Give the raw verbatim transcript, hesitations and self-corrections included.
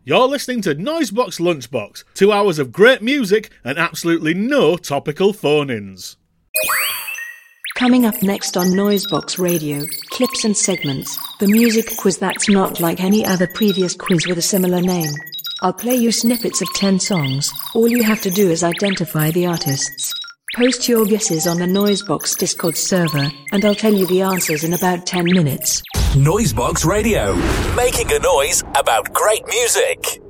You're listening to Noisebox Lunchbox, two hours of great music and absolutely no topical phone-ins. Coming up next on Noisebox Radio, clips and segments, the music quiz that's not like any other previous quiz with a similar name. I'll play you snippets of ten songs, all you have to do is identify the artists. Post your guesses on the Noisebox Discord server, and I'll tell you the answers in about ten minutes. Noisebox Radio, making a noise about great music.